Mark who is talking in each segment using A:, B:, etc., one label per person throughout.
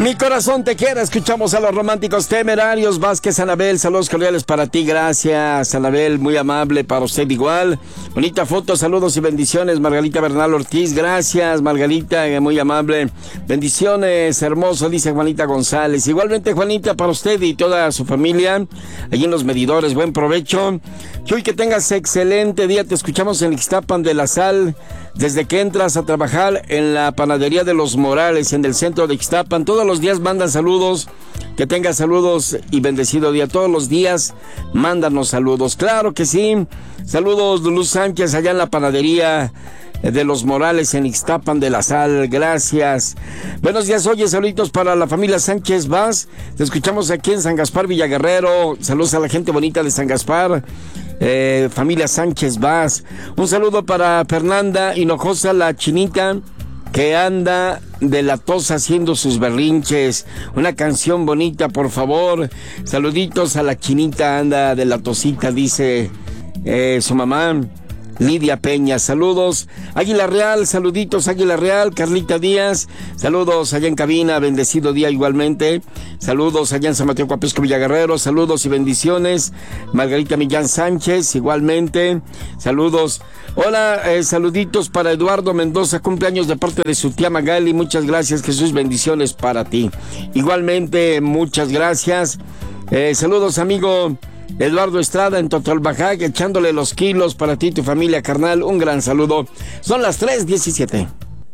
A: Mi corazón te quiera. Escuchamos a los Románticos Temerarios. Vázquez Anabel, saludos cordiales para ti. Gracias, Anabel, muy amable, para usted igual. Bonita foto, saludos y bendiciones. Margarita Bernal Ortiz, gracias, Margarita, muy amable. Bendiciones, hermoso, dice Juanita González. Igualmente, Juanita, para usted y toda su familia, allí en Los Medidores, buen provecho. Hoy que tengas excelente día. Te escuchamos en Ixtapan de la Sal, desde que entras a trabajar en la panadería de Los Morales, en el centro de Ixtapan. Todos los días mandan saludos. Que tengas saludos y bendecido día. Todos los días mándanos saludos. Claro que sí. Saludos, Lulú Sánchez, allá en la panadería de Los Morales, en Ixtapan de la Sal. Gracias. Buenos días, oye, saluditos para la familia Sánchez Vaz. Te escuchamos aquí en San Gaspar, Villaguerrero. Saludos a la gente bonita de San Gaspar. Familia Sánchez Vaz. Un saludo para Fernanda Hinojosa, la chinita, que anda de la tos haciendo sus berrinches. Una canción bonita, por favor. Saluditos a la chinita, anda de la tosita, dice su mamá, Lidia Peña. Saludos. Águila Real, saluditos, Águila Real. Carlita Díaz, saludos allá en cabina, bendecido día igualmente. Saludos allá en San Mateo Coapesco, Villaguerrero, saludos y bendiciones. Margarita Millán Sánchez, igualmente. Saludos. Hola, saluditos para Eduardo Mendoza, cumpleaños de parte de su tía Magali. Muchas gracias, Jesús, bendiciones para ti. Igualmente, muchas gracias. Saludos, amigo Eduardo Estrada en Totalbajac, echándole los kilos para ti y tu familia, carnal. Un gran saludo. Son las 3:17.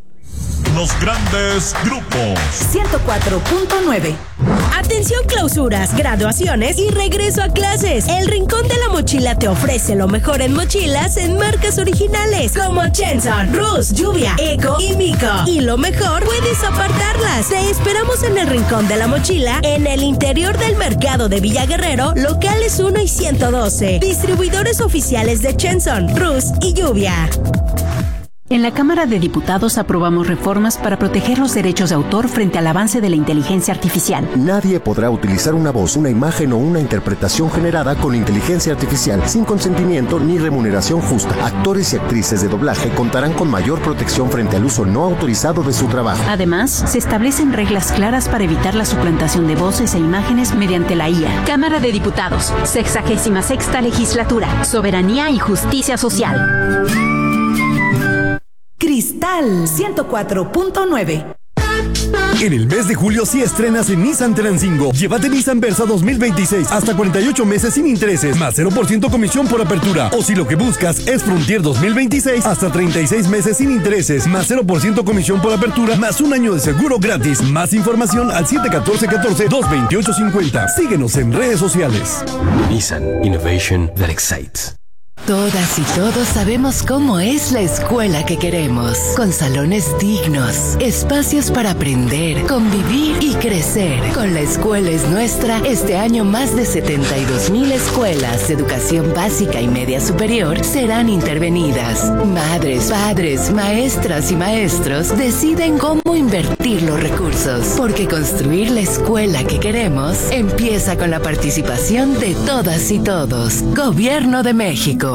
B: Los grandes grupos.
C: 104.9. Atención, clausuras, graduaciones y regreso a clases. El Rincón de la Mochila te ofrece lo mejor en mochilas en marcas originales como Chenson, Rus, Lluvia, Eco y Mico. Y lo mejor, puedes apartarlas. Te esperamos en el Rincón de la Mochila, en el interior del mercado de Villaguerrero, locales 1 y 112. Distribuidores oficiales de Chenson, Rus y Lluvia.
D: En la Cámara de Diputados aprobamos reformas para proteger los derechos de autor frente al avance de la inteligencia artificial.
E: Nadie podrá utilizar una voz, una imagen o una interpretación generada con inteligencia artificial sin consentimiento ni remuneración justa. Actores y actrices de doblaje contarán con mayor protección frente al uso no autorizado de su trabajo.
D: Además, se establecen reglas claras para evitar la suplantación de voces e imágenes mediante la IA. Cámara de Diputados, 66ª Legislatura, Soberanía y Justicia Social.
C: Cristal 104.9.
F: En el mes de julio sí estrenas en Nissan Telancingo. Llévate Nissan Versa 2026 hasta 48 meses sin intereses, más 0% comisión por apertura. O si lo que buscas es Frontier 2026 hasta 36 meses sin intereses, más 0% comisión por apertura, más un año de seguro gratis. Más información al 714-14-228-50. Síguenos en redes sociales.
G: Nissan Innovation that excites.
H: Todas y todos sabemos cómo es la escuela que queremos, con salones dignos, espacios para aprender, convivir y crecer. Con La Escuela es Nuestra, este año más de 72,000 escuelas de educación básica y media superior serán intervenidas. Madres, padres, maestras y maestros deciden cómo invertir los recursos, porque construir la escuela que queremos empieza con la participación de todas y todos. Gobierno de México.